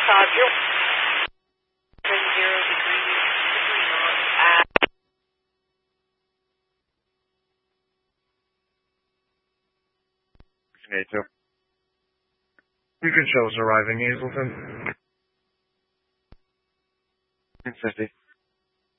0 degrees. NATO. Beacon shells arriving, Hazleton. 50.